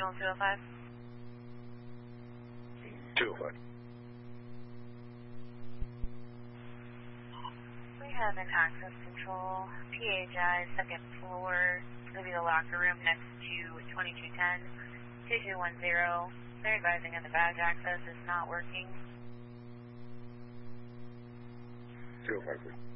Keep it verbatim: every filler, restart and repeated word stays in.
Regional two oh five. two oh five. We have an access control, P H I, second floor. It'll be the locker room next to twenty-two ten, two two one zero. They're advising that the badge access is not working. two oh five, please.